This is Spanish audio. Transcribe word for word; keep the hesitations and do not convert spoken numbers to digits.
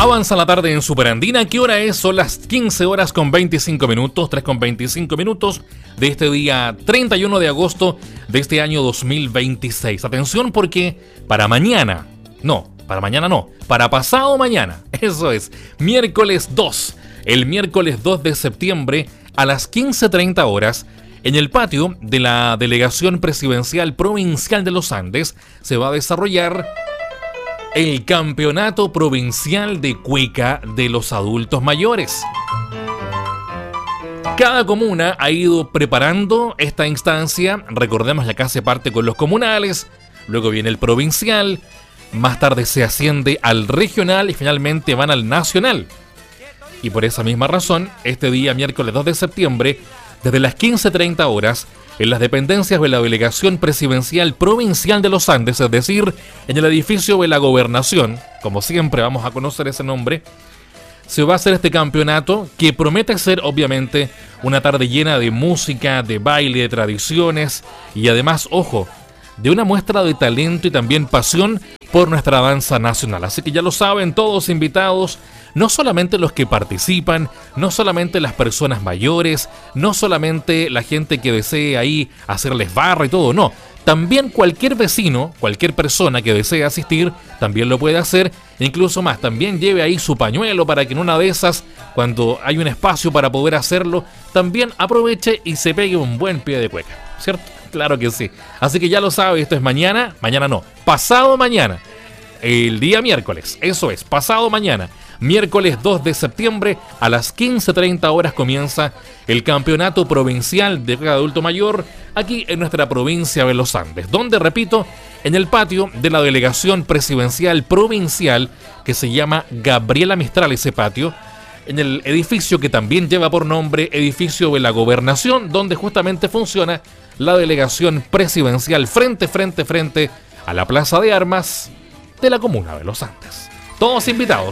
Avanza la tarde en Superandina. ¿Qué hora es? Son las quince horas con veinticinco minutos, tres con veinticinco minutos de este día treinta y uno de agosto de este año dos mil veintiséis. Atención porque para mañana, no, para mañana no, para pasado mañana, eso es, miércoles dos, el miércoles dos de septiembre a las quince treinta horas, en el patio de la Delegación Presidencial Provincial de los Andes se va a desarrollar el Campeonato Provincial de Cueca de los Adultos Mayores. Cada comuna ha ido preparando esta instancia. Recordemos que acá se parte con los comunales, luego viene el provincial, más tarde se asciende al regional y finalmente van al nacional. Y por esa misma razón, este día miércoles dos de septiembre, desde las quince treinta horas, en las dependencias de la Delegación Presidencial Provincial de los Andes, es decir, en el edificio de la Gobernación, como siempre vamos a conocer ese nombre, se va a hacer este campeonato que promete ser obviamente una tarde llena de música, de baile, de tradiciones y además, ojo, de una muestra de talento y también pasión por nuestra danza nacional. Así que ya lo saben, todos invitados, no solamente los que participan, no solamente las personas mayores, no solamente la gente que desee ahí hacerles barra y todo, no. También cualquier vecino, cualquier persona que desee asistir, también lo puede hacer. Incluso más, también lleve ahí su pañuelo para que en una de esas, cuando hay un espacio para poder hacerlo, también aproveche y se pegue un buen pie de cueca, ¿cierto? Claro que sí. Así que ya lo sabe, esto es mañana, mañana no, pasado mañana, el día miércoles, eso es, pasado mañana. Miércoles dos de septiembre a las quince treinta horas comienza el Campeonato Provincial de Cueca de Adulto Mayor aquí en nuestra provincia de los Andes, donde, repito, en el patio de la Delegación Presidencial Provincial que se llama Gabriela Mistral, ese patio, en el edificio que también lleva por nombre Edificio de la Gobernación, donde justamente funciona la Delegación Presidencial frente, frente, frente a la Plaza de Armas de la Comuna de los Andes. Todos invitados.